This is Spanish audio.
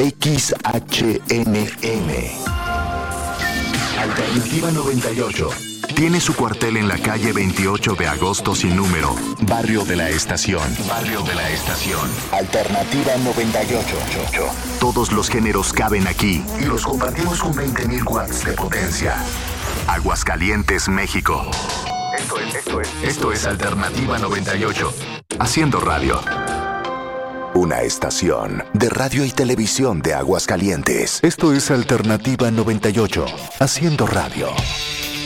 XHNM. Alternativa 98. Tiene su cuartel en la calle 28 de agosto sin número, Barrio de la Estación. Barrio de la Estación. Alternativa 98. Todos los géneros caben aquí y los compartimos con 20.000 watts de potencia. Aguascalientes, México. Esto es Alternativa 98. Haciendo radio. Una estación de radio y televisión de Aguascalientes. Esto es Alternativa 98. Haciendo radio.